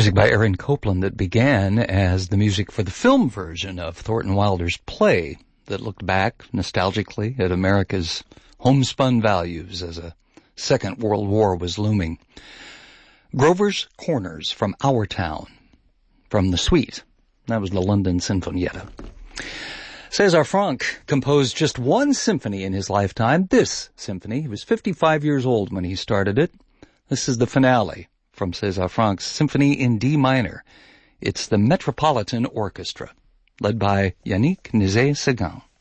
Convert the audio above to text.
Music by Aaron Copland that began as the music for the film version of Thornton Wilder's play that looked back nostalgically at America's homespun values as a Second World War was looming. Grover's Corners from Our Town, from the suite. That was the London Sinfonietta. César Franck composed just one symphony in his lifetime, this symphony. He was 55 years old when he started it. This is the finale from César Franck's Symphony in D minor. It's the Metropolitan Orchestra, led by Yannick Nézet-Séguin.